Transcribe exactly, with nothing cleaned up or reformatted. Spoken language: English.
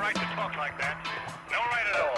right to talk like that. No right at all.